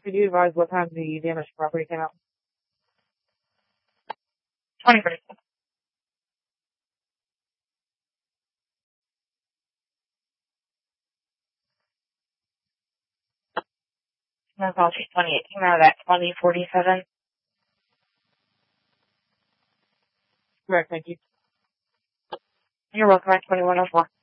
Could you advise what time the damaged property came out? 20%. No, policy 28 came out at 2047. Correct, thank you. You're welcome at 2104.